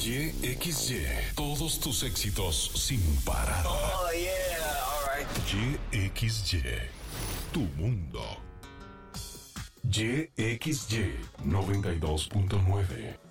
YXY. Todos tus éxitos sin parar. Oh, yeah. All right. YXY. Tu mundo. YXY 92.9.